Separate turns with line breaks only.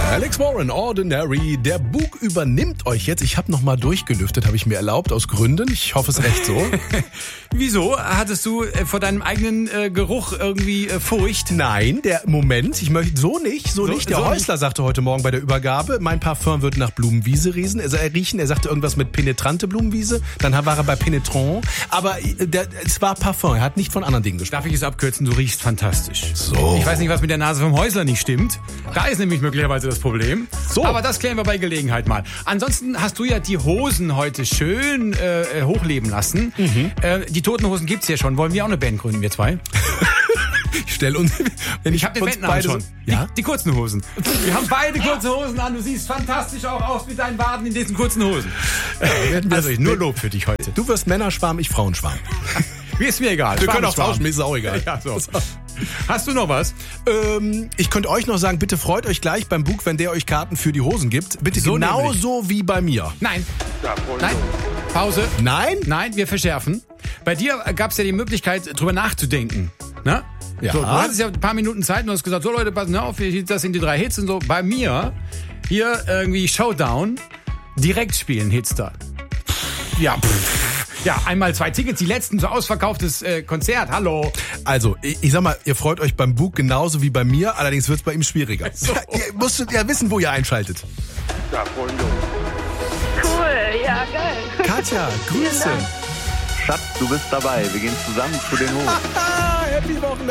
Alex Warren, Ordinary. Der Bug übernimmt euch jetzt. Ich habe nochmal durchgelüftet, habe ich mir erlaubt, aus Gründen. Ich hoffe, es recht so.
Wieso? Hattest du vor deinem eigenen Geruch irgendwie Furcht?
Nein, Moment, ich möchte so nicht. Der Häusler sagte heute Morgen bei der Übergabe, mein Parfum wird nach Blumenwiese riechen. Er sagte irgendwas mit penetrante Blumenwiese. Dann war er bei penetrant. Aber es war Parfum, er hat nicht von anderen Dingen gesprochen.
Darf ich es abkürzen? Du riechst fantastisch.
So.
Ich weiß nicht, was mit der Nase vom Häusler nicht stimmt. Da ist nämlich möglicherweise das Problem.
So.
Aber das klären wir bei Gelegenheit mal. Ansonsten hast du ja die Hosen heute schön hochleben lassen. Die Toten Hosen gibt's ja schon. Wollen wir auch eine Band gründen, wir zwei? Ich habe den Bandnamen schon.
Ja?
Die kurzen Hosen. Wir haben beide kurze Hosen an. Du siehst fantastisch auch aus mit deinen Waden in diesen kurzen Hosen. Also nur Lob für dich heute.
Du wirst Männerschwarm, ich Frauenschwarm.
Mir ist mir egal.
Wir können auch tauschen, mir ist es auch egal.
Ja, so. Hast du noch was?
Ich könnte euch noch sagen, bitte freut euch gleich beim Bug, wenn der euch Karten für die Hosen gibt. Bitte so genauso wie bei mir.
Nein. Nein. Pause.
Nein?
Nein, wir verschärfen. Bei dir gab es ja die Möglichkeit, drüber nachzudenken. Na?
Ja.
So, du hattest ja ein paar Minuten Zeit und hast gesagt, so Leute, passen auf, das sind die 3 Hits und so. Bei mir, hier irgendwie Showdown, direkt spielen Hits da. Ja, ja, einmal 2 Tickets, die letzten, so ausverkauftes Konzert, hallo.
Also, ich sag mal, ihr freut euch beim Bug genauso wie bei mir, allerdings wird's bei ihm schwieriger.
So.
Ihr musstet ja wissen, wo ihr einschaltet.
Ja, voll
Cool, ja, geil.
Katja, Grüße.
Vielen Dank.
Schatz, du bist dabei. Wir gehen zusammen zu den Hosen.
Happy Wochenende.